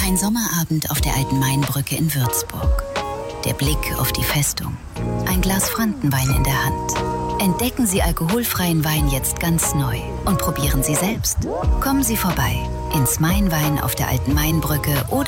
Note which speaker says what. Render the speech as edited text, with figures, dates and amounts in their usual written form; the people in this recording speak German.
Speaker 1: Ein Sommerabend auf der Alten Mainbrücke in Würzburg. Der Blick auf die Festung. Ein Glas Frankenwein in der Hand. Entdecken Sie alkoholfreien Wein jetzt ganz neu und probieren Sie selbst. Kommen Sie vorbei ins Mainwein auf der Alten Mainbrücke oder